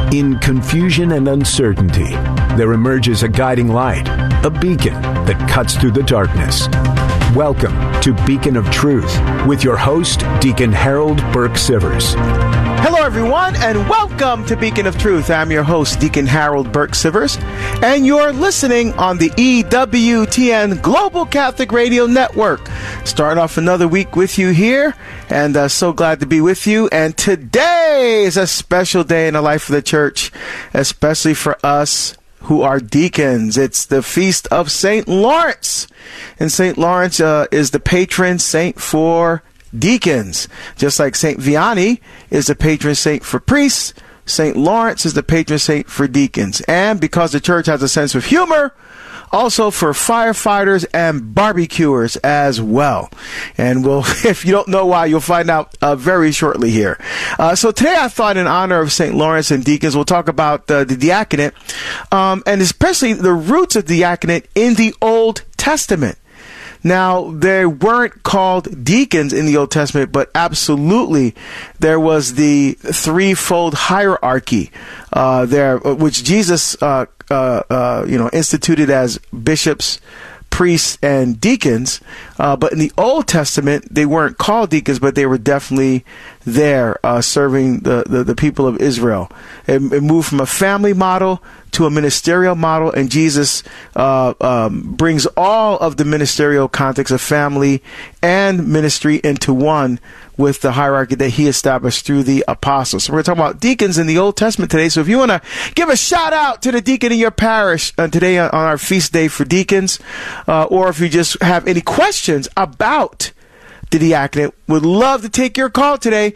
In confusion and uncertainty, there emerges a guiding light, a beacon that cuts through the darkness. Welcome to Beacon of Truth with your host, Deacon Harold Burke-Sivers. Hello, everyone, and welcome to Beacon of Truth. I'm your host, Deacon Harold Burke-Sivers, and you're listening on the EWTN Global Catholic Radio Network. Starting off another week with you here, and so glad to be with you. And today is a special day in the life of the church, especially for us who are deacons. It's the feast of St. Lawrence. And St. Lawrence is the patron saint for deacons. Just like St. Vianney is the patron saint for priests, St. Lawrence is the patron saint for deacons. And because the church has a sense of humor, also for firefighters and barbecuers as well. And we'll, if you don't know why, you'll find out very shortly here. So today I thought in honor of St. Lawrence and deacons, we'll talk about the diaconate, and especially the roots of diaconate in the Old Testament. Now, they weren't called deacons in the Old Testament, but absolutely there was the threefold hierarchy there, which Jesus instituted as bishops, priests, and deacons. But in the Old Testament, they weren't called deacons, but they were definitely there serving the people of Israel. It moved from a family model to a ministerial model, and Jesus brings all of the ministerial context of family and ministry into one with the hierarchy that he established through the apostles. So we're going to talk about deacons in the Old Testament today. So if you want to give a shout out to the deacon in your parish today on our feast day for deacons, or if you just have any questions about the diaconate, would love to take your call today.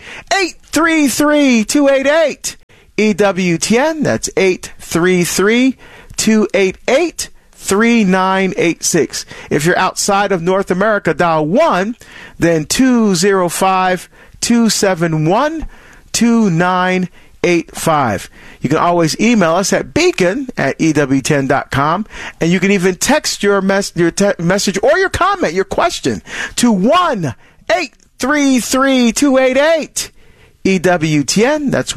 833-288 EWTN. That's 833-288-3986. If you're outside of North America, dial 1, then 205-271-2985. You can always email us at beacon@ewtn.com, and you can even text your message or your comment, your question, to 1-833-288 EWTN. That's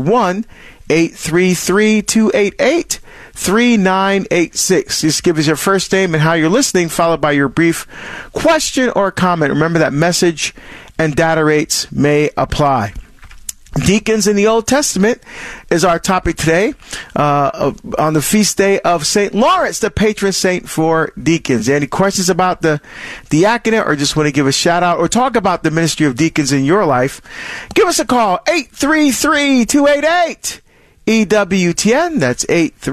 1-833-288-3986. Just give us your first name and how you're listening, followed by your brief question or comment. Remember that message and data rates may apply. Deacons in the Old Testament is our topic today on the feast day of St. Lawrence, the patron saint for deacons. Any questions about the diaconate, or just want to give a shout out or talk about the ministry of deacons in your life, give us a call, 833-288 EWTN. That's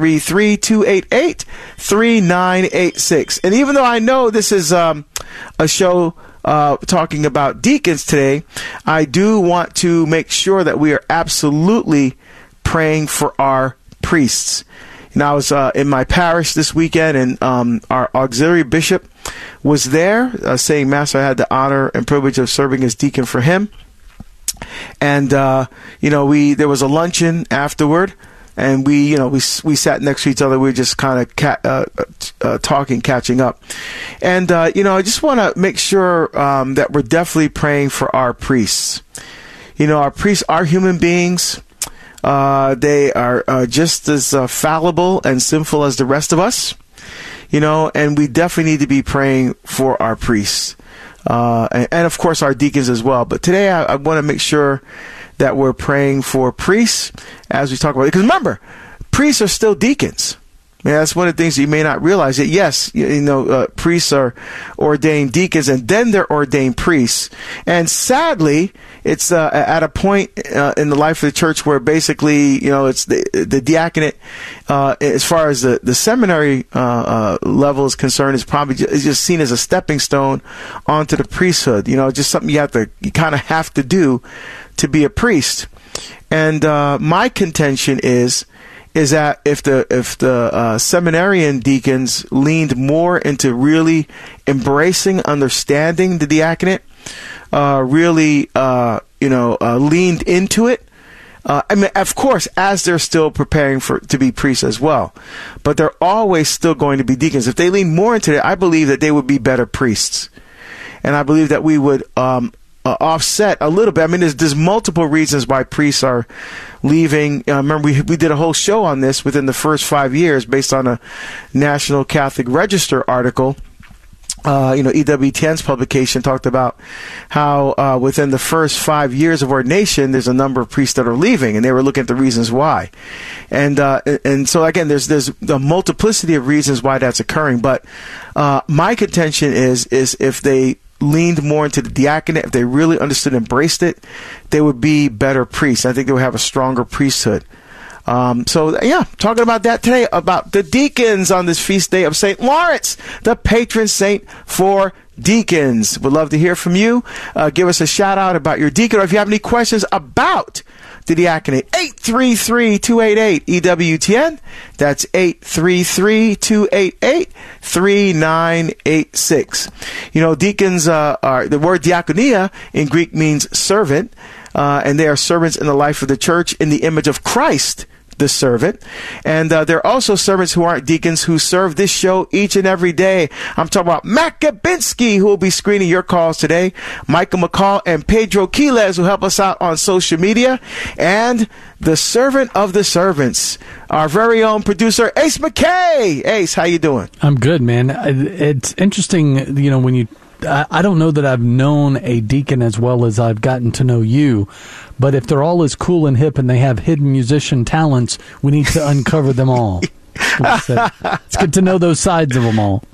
833-288-3986. And even though I know this is a show talking about deacons today, I do want to make sure that we are absolutely praying for our priests. And I was in my parish this weekend, and our auxiliary bishop was there saying Mass. I had the honor and privilege of serving as deacon for him. And there was a luncheon afterward, and we sat next to each other. We were just kind of talking, catching up. And, I just want to make sure that we're definitely praying for our priests. Our priests are human beings. They are just as fallible and sinful as the rest of us, and we definitely need to be praying for our priests. And of course our deacons as well. But today I want to make sure that we're praying for priests as we talk about it. Because remember, priests are still deacons. That's one of the things you may not realize. That yes, priests are ordained deacons, and then they're ordained priests. And sadly, it's at a point in the life of the church where basically, it's the diaconate, as far as the seminary level is concerned, is probably just seen as a stepping stone onto the priesthood. Just something you kind of have to do to be a priest. And my contention is that if the seminarian deacons leaned more into really embracing, understanding the diaconate, leaned into it. Of course, as they're still preparing to be priests as well, but they're always still going to be deacons. If they lean more into it, I believe that they would be better priests, and I believe that we would offset a little bit. I mean, there's multiple reasons why priests are leaving. Remember, we did a whole show on this within the first 5 years based on a National Catholic Register article. EWTN's publication talked about how within the first 5 years of ordination, there's a number of priests that are leaving, and they were looking at the reasons why. And so again, there's a multiplicity of reasons why that's occurring. But my contention is if they leaned more into the diaconate, if they really understood and embraced it, they would be better priests. I think they would have a stronger priesthood. Talking about that today, about the deacons on this feast day of St. Lawrence, the patron saint for deacons. Would love to hear from you. Give us a shout out about your deacon, or if you have any questions about the diaconate, 833-288-EWTN. That's 833-288-3986. Deacons are, the word diakonia in Greek means servant, and they are servants in the life of the church in the image of Christ, the servant. And there are also servants who aren't deacons who serve this show each and every day. I'm talking about Matt Gabinski, who will be screening your calls today, Michael McCall and Pedro Quiles, who help us out on social media, and the servant of the servants, our very own producer, Ace McKay. Ace, how you doing? I'm good, man. It's interesting, when you I don't know that I've known a deacon as well as I've gotten to know you, but if they're all as cool and hip and they have hidden musician talents, we need to uncover them all. It's good to know those sides of them all.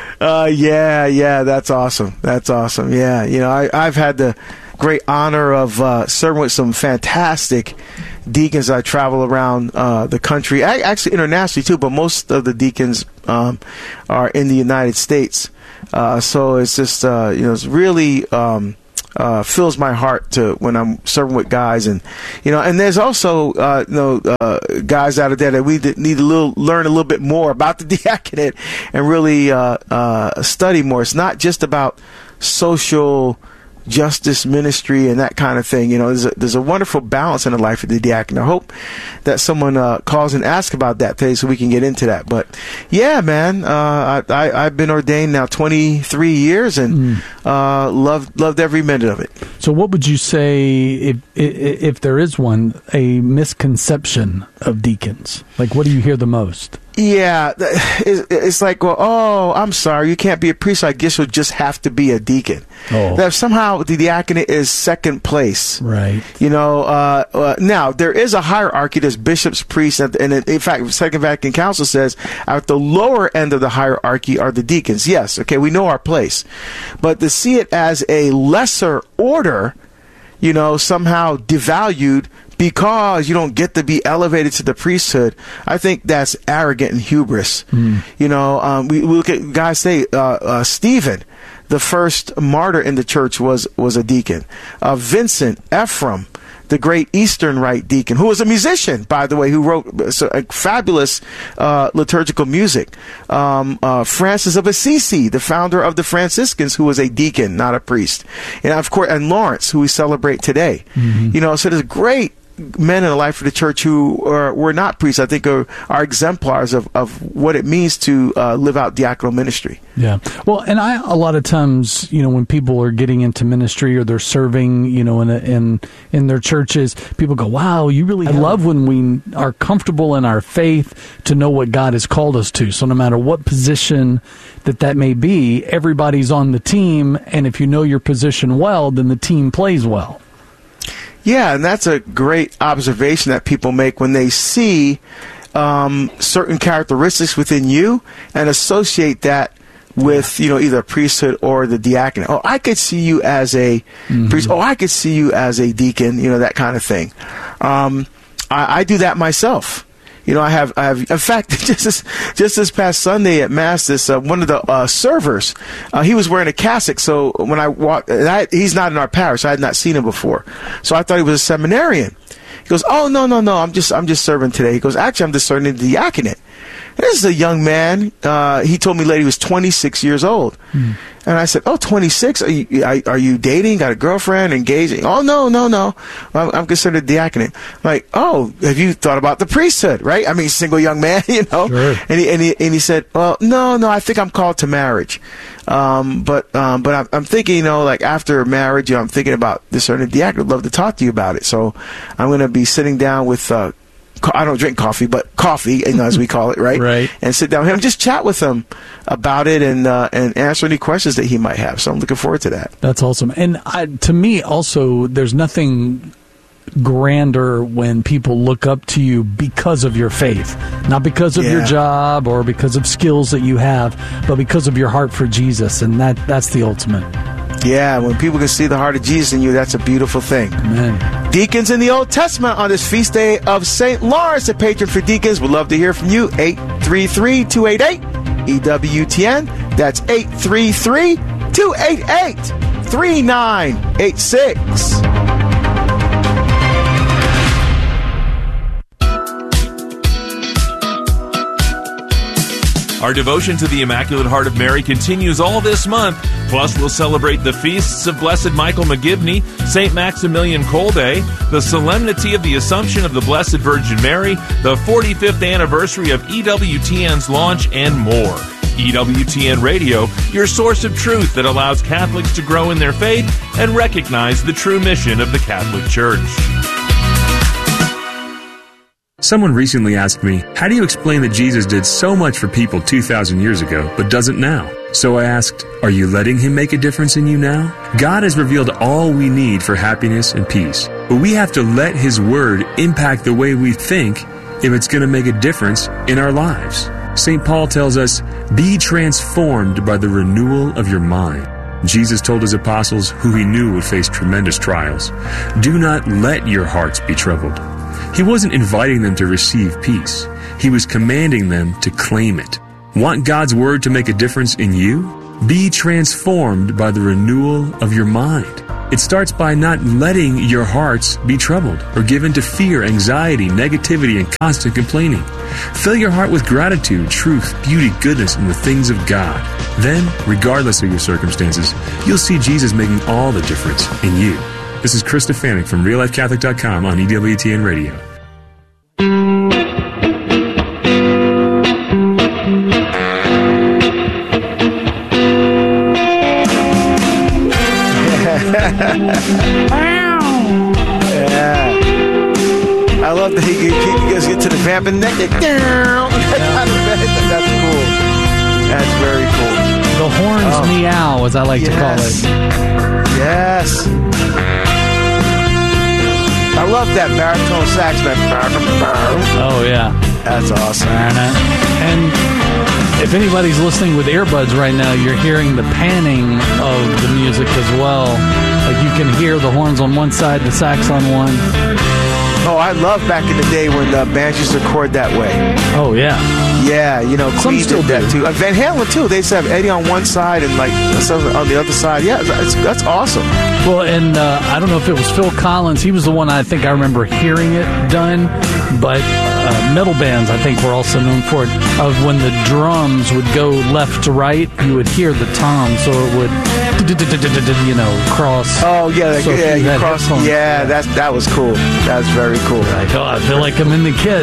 Yeah, that's awesome. That's awesome. Yeah, I've had the great honor of serving with some fantastic deacons. I travel around the country, actually internationally too, but most of the deacons are in the United States. So it's just, it's really fills my heart to when I'm serving with guys, and there's also guys out of there that we need to learn a little bit more about the diaconate and really study more. It's not just about social justice ministry and that kind of thing. There's a wonderful balance in the life of the diacon. I hope that someone calls and asks about that today so we can get into that. But yeah, man, I've been ordained now 23 years and loved every minute of it. So what would you say, if there is one, a misconception of deacons? Like, what do you hear the most? Yeah, it's like, well, I'm sorry, you can't be a priest, so I guess you'll just have to be a deacon. That somehow the diaconate is second place. Right. Now, there is a hierarchy. There's bishops, priests, and in fact, Second Vatican Council says at the lower end of the hierarchy are the deacons. Yes, okay, we know our place. But to see it as a lesser order, somehow devalued because you don't get to be elevated to the priesthood, I think that's arrogant and hubris. We look at guys say Stephen, the first martyr in the church, was a deacon. Vincent, Ephraim, the great Eastern Rite deacon, who was a musician, by the way, who wrote fabulous liturgical music. Francis of Assisi, the founder of the Franciscans, who was a deacon, not a priest. And of course, and Lawrence, who we celebrate today. So there's great men in the life of the church who were not priests, I think are exemplars of what it means to live out diaconal ministry. Yeah. Well, and a lot of times, when people are getting into ministry or they're serving, in their churches, people go, wow, I love when we are comfortable in our faith to know what God has called us to. So no matter what position that may be, everybody's on the team. And if you know your position well, then the team plays well. Yeah, and that's a great observation that people make when they see certain characteristics within you and associate that with, either a priesthood or the diaconate. Oh, I could see you as a priest. Oh, I could see you as a deacon, that kind of thing. I do that myself. I have, in fact, just this past Sunday at Mass, one of the servers, he was wearing a cassock. So when I walked, he's not in our parish. I had not seen him before. So I thought he was a seminarian. He goes, oh, no, I'm just serving today. He goes, actually, I'm just serving the diaconate. This is a young man. He told me later he was 26 years old. And I said, oh, 26? Are you dating? Got a girlfriend? Engaging? Oh, no. I'm considered diaconate. Like, oh, have you thought about the priesthood, right? I mean, single young man, you know? Sure. And he said, well, no, I think I'm called to marriage. But I'm thinking, you know, like after marriage, you know, I'm thinking about discerning diaconate. I'd love to talk to you about it. So I'm going to be sitting down with, I don't drink coffee, but coffee, you know, as we call it, right? Right. And sit down with him, just chat with him about it and answer any questions that he might have. So I'm looking forward to that. That's awesome. And to me, also, there's nothing grander when people look up to you because of your faith, not because of your job or because of skills that you have, but because of your heart for Jesus. And that's the ultimate. Yeah, when people can see the heart of Jesus in you, that's a beautiful thing. Amen. Deacons in the Old Testament on this feast day of St. Lawrence, the patron for deacons. We'd love to hear from you. 833-288-EWTN. That's 833-288-3986. Our devotion to the Immaculate Heart of Mary continues all this month. Plus, we'll celebrate the feasts of Blessed Michael McGivney, St. Maximilian Kolbe, the Solemnity of the Assumption of the Blessed Virgin Mary, the 45th anniversary of EWTN's launch, and more. EWTN Radio, your source of truth that allows Catholics to grow in their faith and recognize the true mission of the Catholic Church. Someone recently asked me, how do you explain that Jesus did so much for people 2,000 years ago, but doesn't now? So I asked, are you letting Him make a difference in you now? God has revealed all we need for happiness and peace, but we have to let His Word impact the way we think if it's going to make a difference in our lives. St. Paul tells us, be transformed by the renewal of your mind. Jesus told His apostles, who He knew would face tremendous trials, do not let your hearts be troubled. He wasn't inviting them to receive peace. He was commanding them to claim it. Want God's Word to make a difference in you? Be transformed by the renewal of your mind. It starts by not letting your hearts be troubled or given to fear, anxiety, negativity, and constant complaining. Fill your heart with gratitude, truth, beauty, goodness, and the things of God. Then, regardless of your circumstances, you'll see Jesus making all the difference in you. This is Chris Stefanik from RealLifeCatholic.com on EWTN Radio. Yeah. I love that he goes get to the vamping neck. That's cool. That's very cool. The horns meow, as I like to call it. Yes. I love that baritone sax, man. Oh, yeah. That's awesome. And if anybody's listening with earbuds right now, you're hearing the panning of the music as well. Like you can hear the horns on one side, the sax on one. Oh, I love back in the day when bands used to record that way. Oh, yeah. Yeah, you know, Some Queen still did that too. Van Halen too. They used to have Eddie on one side and like on the other side. Yeah, that's awesome. Well, and I don't know if it was Phil Collins. He was the one I think I remember hearing it done. But metal bands, I think, were also known for it. Of when the drums would go left to right, you would hear the tom, so it would, you know, cross. Oh yeah, so yeah, you cross. Headphones. Yeah, that was cool. That was very cool. Like, oh, I feel like I'm in the kit.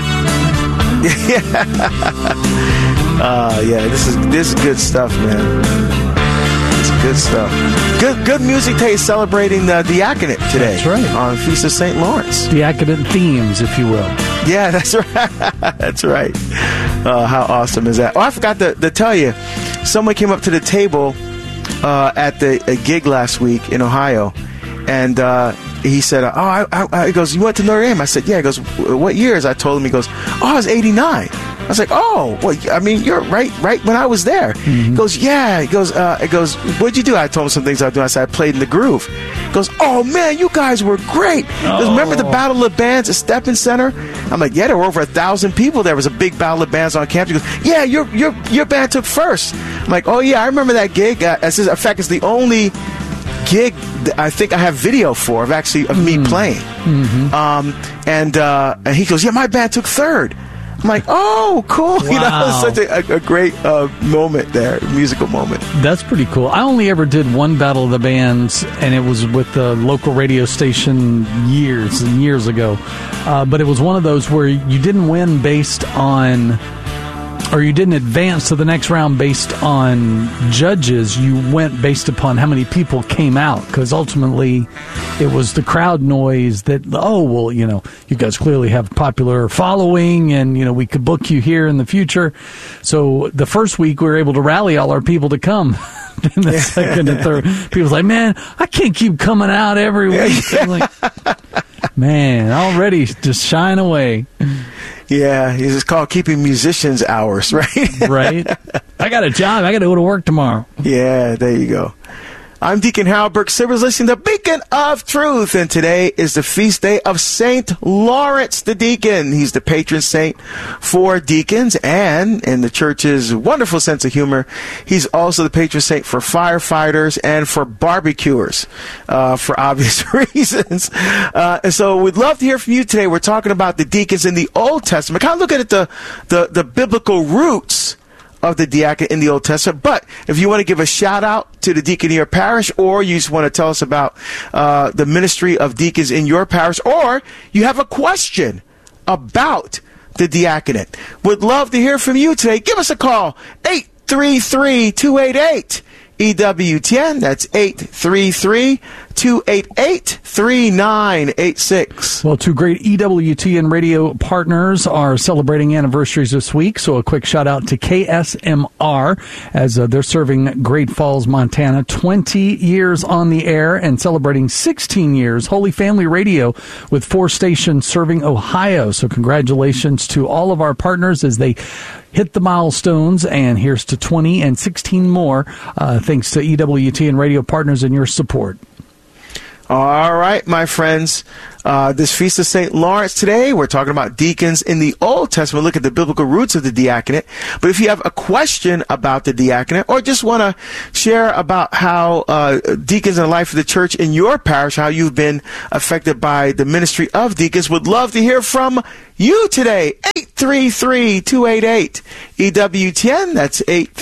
Yeah, this is good stuff, man. It's good stuff. Good music taste celebrating the diaconate today. That's right. On Feast of St. Lawrence. Diaconate themes, if you will. Yeah, that's right. That's right. How awesome is that? Oh, I forgot to tell you. Someone came up to the table at a gig last week in Ohio, and he said, he goes, you went to Notre Dame? I said, yeah. He goes, what years? I told him. He goes, I was 89. I was like, oh, well, I mean, you're right when I was there. Mm-hmm. He goes, yeah. He goes, what'd you do? I told him some things I was doing. I said, I played in the Groove. He goes, oh, man, you guys were great. He goes, remember the Battle of Bands at Steppen Center? I'm like, yeah, there were over 1,000 people. There was a big Battle of Bands on campus. He goes, yeah, your band took first. I'm like, oh, yeah, I remember that gig. In fact, it's the only gig I think I have video for of me playing. Mm-hmm. And he goes, yeah, my band took third. I'm I'm like, oh, cool. Wow. You know, it was such a great moment there, musical moment. That's pretty cool. I only ever did one Battle of the Bands, and it was with the local radio station years and years ago. But it was one of those where you didn't win based on, or you didn't advance to the next round based on judges. You went based upon how many people came out, because ultimately it was the crowd noise that, oh, well, you know, you guys clearly have a popular following, and, you know, we could book you here in the future. So the first week we were able to rally all our people to come. Then the second and third, people's like, man, I can't keep coming out every week. I'm like, man, already just shine away. Yeah, it's called keeping musicians hours, right? Right. I got a job. I got to go to work tomorrow. Yeah, there you go. I'm Deacon Harold Burke Sivers, listening to Beacon of Truth, and today is the feast day of Saint Lawrence the Deacon. He's the patron saint for deacons, and in the church's wonderful sense of humor, he's also the patron saint for firefighters and for barbecuers, for obvious reasons. And so we'd love to hear from you today. We're talking about the deacons in the Old Testament, kind of looking at the biblical roots of the diaconate in the Old Testament. But if you want to give a shout out to the deacon in your parish, or you just want to tell us about the ministry of deacons in your parish, or you have a question about the diaconate, would love to hear from you today. Give us a call, 833-288 EWTN. That's 833-288-3986. Well, two great EWTN radio partners are celebrating anniversaries this week, so a quick shout out to KSMR as they're serving Great Falls, Montana, 20 years on the air, and celebrating 16 years Holy Family Radio with 4 stations serving Ohio. So congratulations to all of our partners as they hit the milestones, and here's to 20 and 16 more, thanks to EWTN radio partners and your support. All right, my friends, this Feast of St. Lawrence today, we're talking about deacons in the Old Testament. Look at the biblical roots of the diaconate. But if you have a question about the diaconate, or just want to share about how deacons in the life of the church in your parish, how you've been affected by the ministry of deacons, would love to hear from you today. 833-288 EWTN. That's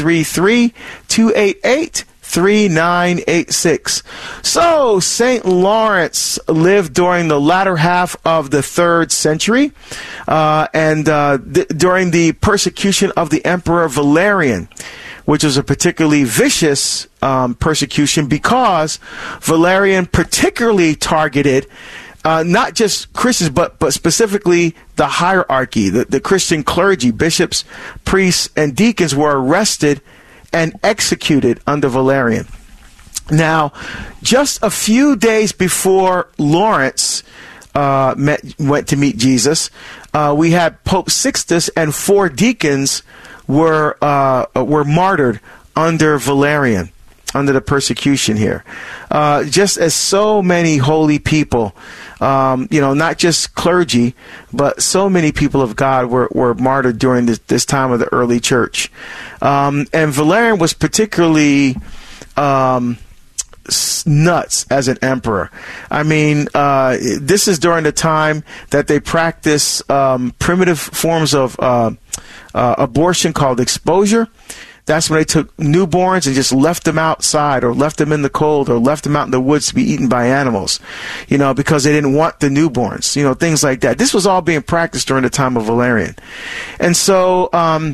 833-288 3986. So, St. Lawrence lived during the latter half of the 3rd century, and during the persecution of the Emperor Valerian, which was a particularly vicious persecution, because Valerian particularly targeted not just Christians, but specifically the hierarchy, the Christian clergy, bishops, priests, and deacons were arrested and executed under Valerian. Now, just a few days before Lawrence went to meet Jesus, we had Pope Sixtus and 4 deacons were martyred under Valerian, under the persecution here. Just as so many holy people, not just clergy, but so many people of God were martyred during this time of the early church. And Valerian was particularly nuts as an emperor. I mean, this is during the time that they practiced primitive forms of abortion called exposure. That's when they took newborns and just left them outside, or left them in the cold, or left them out in the woods to be eaten by animals, because they didn't want the newborns, things like that. This was all being practiced during the time of Valerian. And so,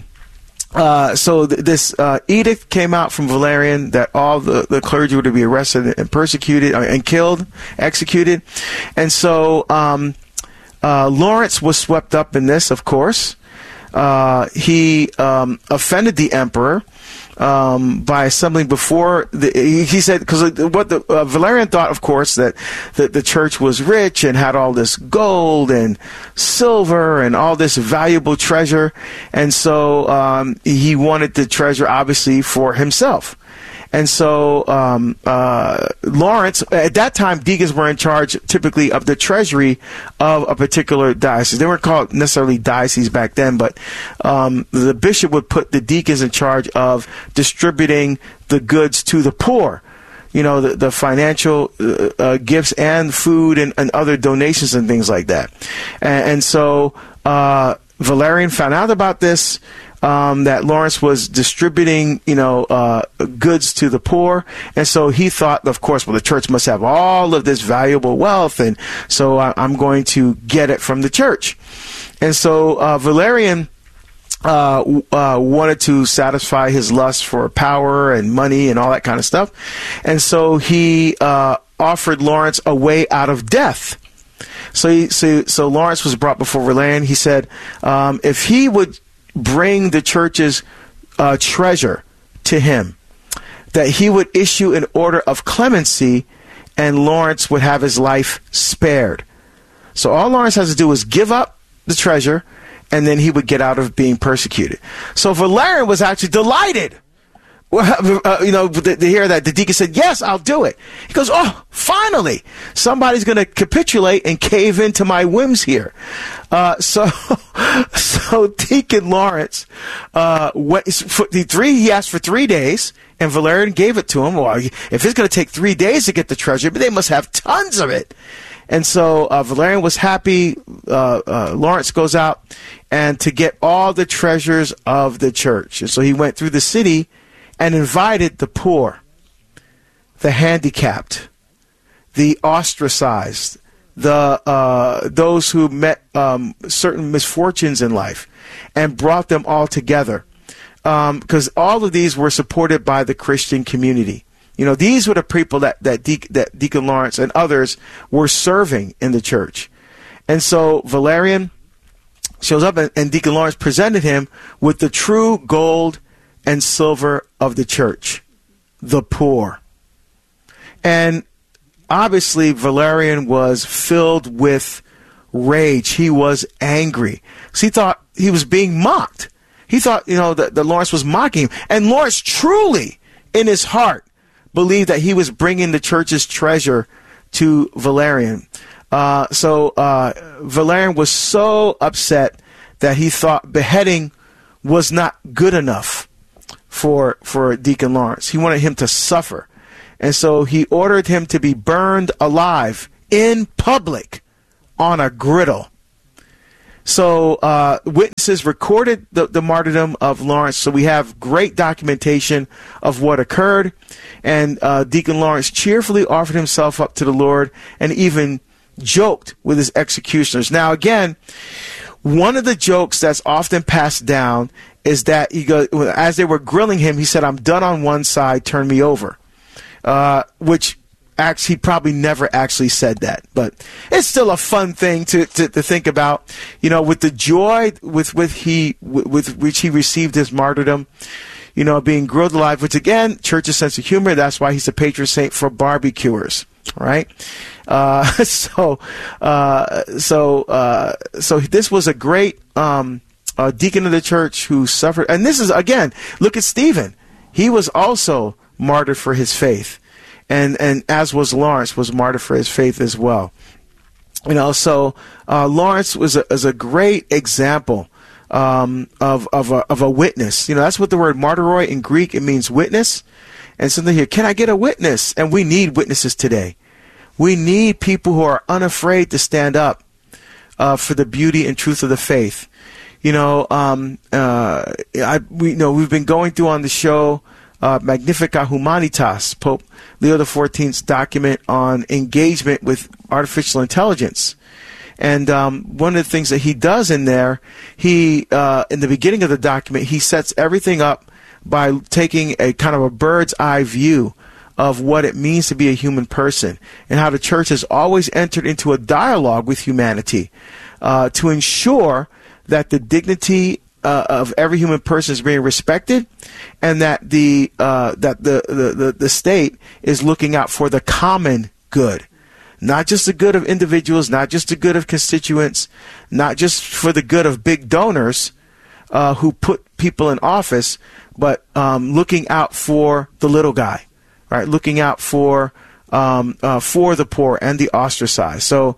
this edict came out from Valerian that all the clergy were to be arrested and persecuted and killed, executed. And so, Lawrence was swept up in this, of course. He offended the emperor by assembling before he said, because what Valerian thought, of course, that the church was rich and had all this gold and silver and all this valuable treasure, and so he wanted the treasure obviously for himself. And so Lawrence, at that time, deacons were in charge typically of the treasury of a particular diocese. They weren't called necessarily dioceses back then, but the bishop would put the deacons in charge of distributing the goods to the poor. The financial gifts and food and other donations and things like that. And so Valerian found out about this, that Lawrence was distributing, goods to the poor. And so he thought, of course, well, the church must have all of this valuable wealth. And so I'm going to get it from the church. And so Valerian wanted to satisfy his lust for power and money and all that kind of stuff. And so he offered Lawrence a way out of death. So Lawrence was brought before Valerian. He said if he would bring the church's treasure to him, that he would issue an order of clemency and Lawrence would have his life spared. So all Lawrence has to do is give up the treasure, and then he would get out of being persecuted. So Valerian was actually delighted, to hear that. The deacon said, yes, I'll do it. He goes, oh, finally, somebody's going to capitulate and cave into my whims here. So Deacon Lawrence, he asked for 3 days, and Valerian gave it to him. Well, if it's going to take 3 days to get the treasure, but they must have tons of it. And so Valerian was happy. Lawrence goes out and to get all the treasures of the church. And so he went through the city and invited the poor, the handicapped, the ostracized, those who met certain misfortunes in life, and brought them all together. Because all of these were supported by the Christian community. These were the people that Deacon Lawrence and others were serving in the church. And so Valerian shows up, and Deacon Lawrence presented him with the true gold and silver of the church, the poor. And obviously Valerian was filled with rage. He was angry. So he thought he was being mocked. He thought, that Lawrence was mocking him. And Lawrence truly, in his heart, believed that he was bringing the church's treasure to Valerian. So Valerian was so upset that he thought beheading was not good enough for Deacon Lawrence. He wanted him to suffer. And so he ordered him to be burned alive in public on a griddle. So witnesses recorded the martyrdom of Lawrence. So we have great documentation of what occurred. And Deacon Lawrence cheerfully offered himself up to the Lord and even joked with his executioners. Now, again, one of the jokes that's often passed down is that as they were grilling him, he said, "I'm done on one side, turn me over," which he probably never actually said that, but it's still a fun thing to think about. With the joy with which he received his martyrdom, being grilled alive, which again, church's sense of humor. That's why he's a patron saint for barbecuers, right? So this was a great deacon of the church who suffered. And this is, again, look at Stephen. He was also martyred for his faith. And as was Lawrence, was martyred for his faith as well. So Lawrence was a great example of a witness. That's what the word martyroi in Greek, it means witness. And something here, can I get a witness? And we need witnesses today. We need people who are unafraid to stand up for the beauty and truth of the faith. We've been going through on the show Magnificat Humanitas, Pope Leo XIV's document on engagement with artificial intelligence. And one of the things that he does in there, in the beginning of the document, he sets everything up by taking a kind of a bird's eye view of what it means to be a human person and how the church has always entered into a dialogue with humanity to ensure that the dignity of every human person is being respected, and that the state is looking out for the common good, not just the good of individuals, not just the good of constituents, not just for the good of big donors who put people in office, but looking out for the little guy, right? Looking out for the poor and the ostracized. So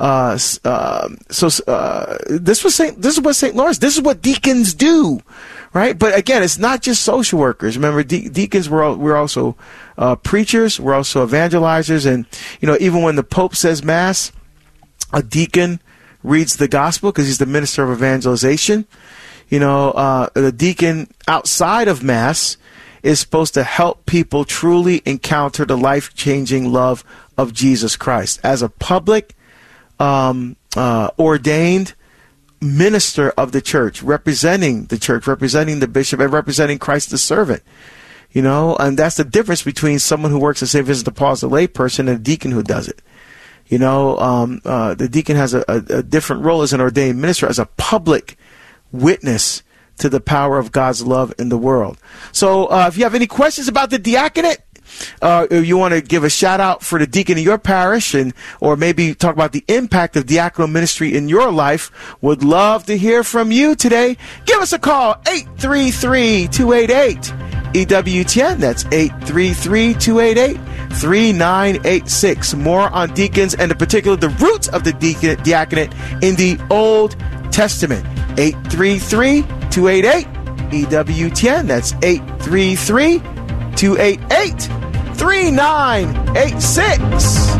this is what St. Lawrence. This is what deacons do, right? But again, it's not just social workers. Remember, deacons we're also preachers. We're also evangelizers, and even when the Pope says Mass, a deacon reads the gospel because he's the minister of evangelization. The deacon outside of Mass is supposed to help people truly encounter the life-changing love of Jesus Christ as a public, ordained minister of the church, representing the bishop, and representing Christ the servant. And that's the difference between someone who works at St. Vincent de Paul as a lay person and a deacon who does it. The deacon has a different role as an ordained minister, as a public witness to the power of God's love in the world. So if you have any questions about the diaconate, if you want to give a shout out for the deacon in your parish, or maybe talk about the impact of diaconal ministry in your life, would love to hear from you today. Give us a call, 833-288-EWTN. That's 833-288-3986. More on deacons, and in particular the roots of the diaconate in the Old Testament. 833-288-EWTN. That's 833-288-3986.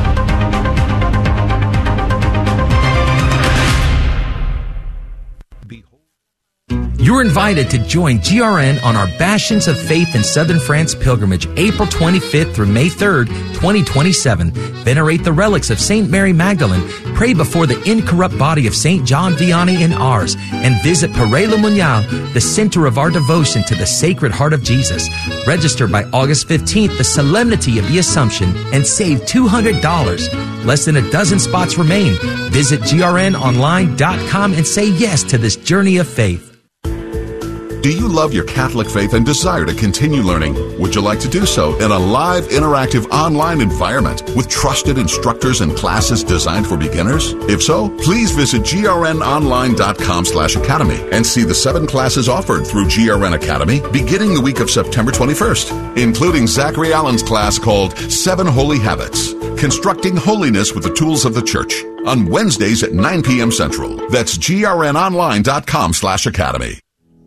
You're invited to join GRN on our Bastions of Faith in Southern France pilgrimage, April 25th through May 3rd, 2027. Venerate the relics of St. Mary Magdalene, pray before the incorrupt body of St. John Vianney and ours, and visit Paray-le-Monial, the center of our devotion to the Sacred Heart of Jesus. Register by August 15th, the Solemnity of the Assumption, and save $200. Less than a dozen spots remain. Visit grnonline.com and say yes to this journey of faith. Do you love your Catholic faith and desire to continue learning? Would you like to do so in a live, interactive, online environment with trusted instructors and classes designed for beginners? If so, please visit grnonline.com/academy and see the 7 classes offered through GRN Academy beginning the week of September 21st, including Zachary Allen's class called 7 Holy Habits, Constructing Holiness with the Tools of the Church, on Wednesdays at 9 p.m. Central. That's grnonline.com/academy.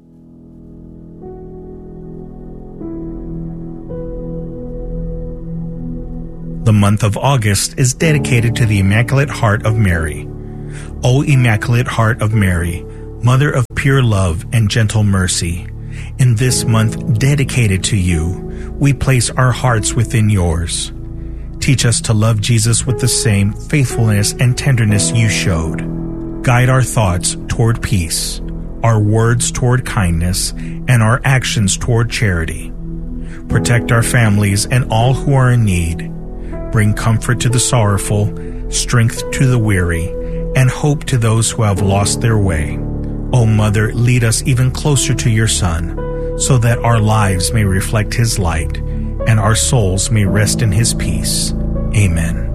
The month of August is dedicated to the Immaculate Heart of Mary. O Immaculate Heart of Mary, Mother of pure love and gentle mercy, in this month dedicated to you, we place our hearts within yours. Teach us to love Jesus with the same faithfulness and tenderness you showed. Guide our thoughts toward peace, our words toward kindness, and our actions toward charity. Protect our families and all who are in need. Bring comfort to the sorrowful, strength to the weary, and hope to those who have lost their way. O Mother, lead us even closer to your Son, so that our lives may reflect his light, and our souls may rest in his peace. Amen.